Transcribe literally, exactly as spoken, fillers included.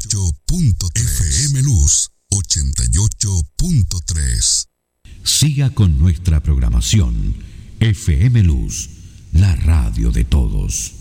ocho punto tres. F M Luz ochenta y ocho punto tres. Siga con nuestra programación. F M Luz, la radio de todos.